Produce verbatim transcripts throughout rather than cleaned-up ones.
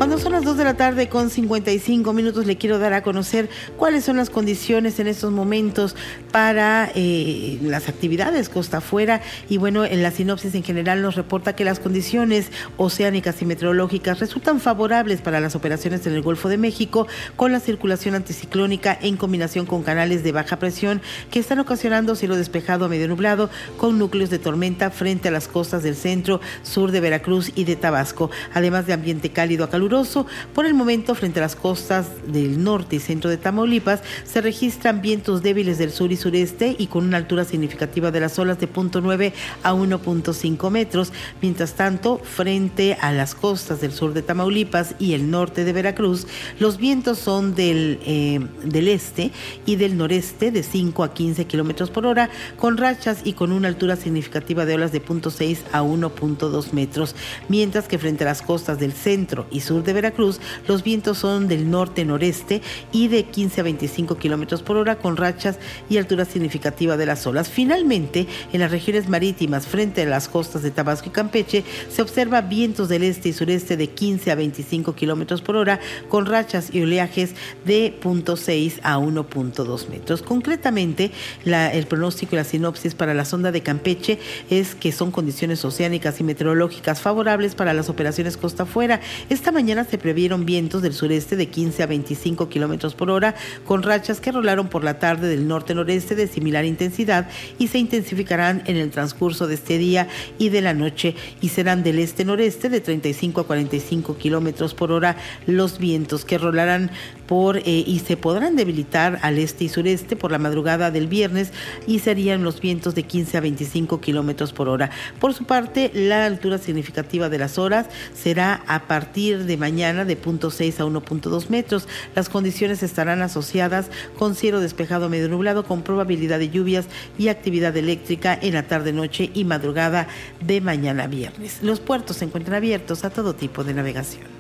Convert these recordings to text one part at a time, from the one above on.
Cuando son las dos de la tarde con cincuenta y cinco minutos, le quiero dar a conocer cuáles son las condiciones en estos momentos para eh, las actividades costa afuera. Y bueno, en la sinopsis en general nos reporta que las condiciones oceánicas y meteorológicas resultan favorables para las operaciones en el Golfo de México, con la circulación anticiclónica en combinación con canales de baja presión que están ocasionando cielo despejado a medio nublado con núcleos de tormenta frente a las costas del centro, sur de Veracruz y de Tabasco, además de ambiente cálido a caluroso. Por el momento, frente a las costas del norte y centro de Tamaulipas, se registran vientos débiles del sur y sureste y con una altura significativa de las olas de cero punto nueve a uno punto cinco metros. Mientras tanto, frente a las costas del sur de Tamaulipas y el norte de Veracruz, los vientos son del, eh, del este y del noreste de cinco a quince kilómetros por hora, con rachas y con una altura significativa de olas de cero punto seis a uno punto dos metros. Mientras que frente a las costas del centro y sur de Veracruz, los vientos son del norte-noreste y de quince a veinticinco kilómetros por hora, con rachas y altura significativa de las olas. Finalmente, en las regiones marítimas frente a las costas de Tabasco y Campeche, se observa vientos del este y sureste de quince a veinticinco kilómetros por hora, con rachas y oleajes de cero punto seis a uno punto dos metros. Concretamente, la, el pronóstico y la sinopsis para la sonda de Campeche es que son condiciones oceánicas y meteorológicas favorables para las operaciones costa afuera. Esta mañana se previeron vientos del sureste de quince a veinticinco kilómetros por hora, con rachas que rolaron por la tarde del norte-noreste de similar intensidad y se intensificarán en el transcurso de este día y de la noche, y serán del este-noreste de treinta y cinco a cuarenta y cinco kilómetros por hora los vientos que rolarán por eh, y se podrán debilitar al este y sureste por la madrugada del viernes, y serían los vientos de quince a veinticinco kilómetros por hora. Por su parte, la altura significativa de las olas será a partir de mañana de cero punto seis a uno punto dos metros. Las condiciones estarán asociadas con cielo despejado medio nublado, con probabilidad de lluvias y actividad eléctrica en la tarde, noche y madrugada de mañana viernes. Los puertos se encuentran abiertos a todo tipo de navegación.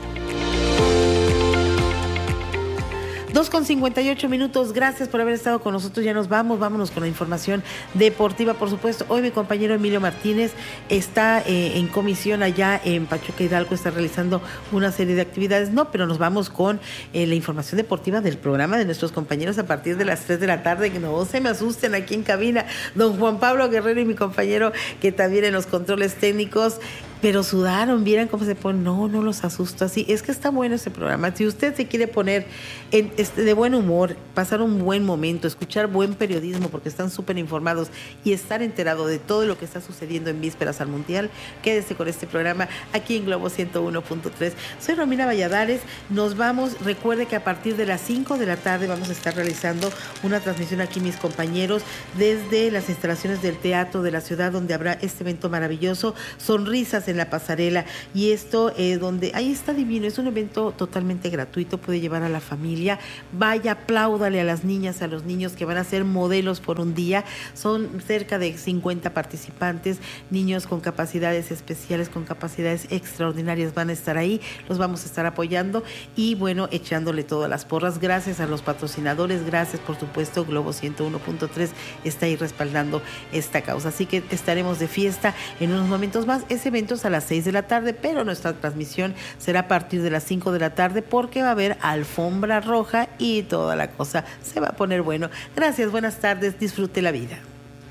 dos con cincuenta y ocho minutos, gracias por haber estado con nosotros. Ya nos vamos, vámonos con la información deportiva, por supuesto. Hoy mi compañero Emilio Martínez está eh, en comisión allá en Pachuca Hidalgo, está realizando una serie de actividades, no, pero nos vamos con eh, la información deportiva del programa de nuestros compañeros a partir de las tres de la tarde, que no se me asusten aquí en cabina, don Juan Pablo Guerrero y mi compañero que también en los controles técnicos. Pero sudaron, vieran cómo se ponen. No, no los asusto así. Es que está bueno ese programa. Si usted se quiere poner en, este, de buen humor, pasar un buen momento, escuchar buen periodismo, porque están súper informados, y estar enterado de todo lo que está sucediendo en vísperas al Mundial, quédese con este programa aquí en Globo ciento uno punto tres. Soy Romina Valladares. Nos vamos. Recuerde que a partir de las cinco de la tarde vamos a estar realizando una transmisión aquí, mis compañeros, desde las instalaciones del Teatro de la Ciudad, donde habrá este evento maravilloso, Sonrisas en la Pasarela, y esto eh, donde ahí está divino, es un evento totalmente gratuito, puede llevar a la familia, vaya, apláudale a las niñas, a los niños que van a ser modelos por un día. Son cerca de cincuenta participantes, niños con capacidades especiales, con capacidades extraordinarias van a estar ahí, los vamos a estar apoyando y bueno, echándole todas las porras. Gracias a los patrocinadores, gracias por supuesto, Globo ciento uno punto tres está ahí respaldando esta causa, así que estaremos de fiesta en unos momentos más. Ese evento a las seis de la tarde, pero nuestra transmisión será a partir de las cinco de la tarde, porque va a haber alfombra roja y toda la cosa se va a poner bueno. Gracias, buenas tardes, disfrute la vida.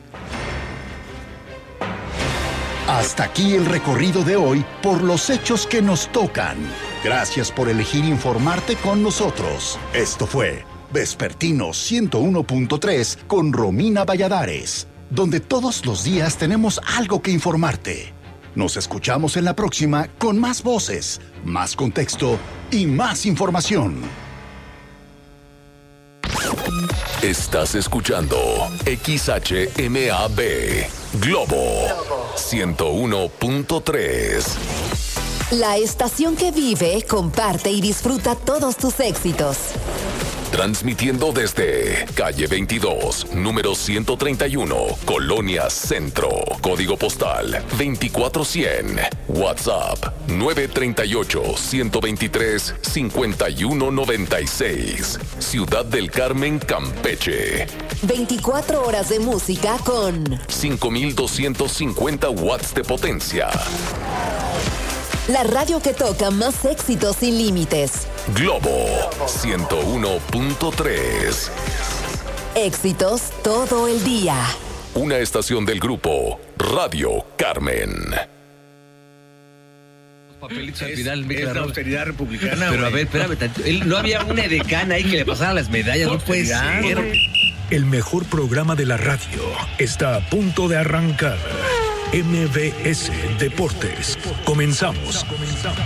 Hasta aquí el recorrido de hoy por los hechos que nos tocan. Gracias por elegir informarte con nosotros. Esto fue Vespertino ciento uno punto tres con Romina Valladares, donde todos los días tenemos algo que informarte. Nos escuchamos en la próxima con más voces, más contexto y más información. Estás escuchando X H M A B Globo ciento uno punto tres. La estación que vive, comparte y disfruta todos tus éxitos. Transmitiendo desde calle veintidós, número ciento treinta y uno, Colonia Centro. Código postal veinticuatro cien. WhatsApp nueve tres ocho, uno dos tres, cinco uno nueve seis. Ciudad del Carmen, Campeche. veinticuatro horas de música con cinco mil doscientos cincuenta watts de potencia. la radio que toca más éxitos sin límites. Globo ciento uno punto tres. Éxitos todo el día. Una estación del grupo Radio Carmen. Papelitos al final, es, es la austeridad republicana. Pero wey. a ver, espérame, él, no había una edecán ahí que le pasara las medallas, no puede ser. El mejor programa de la radio está a punto de arrancar. M V S Deportes. Comenzamos.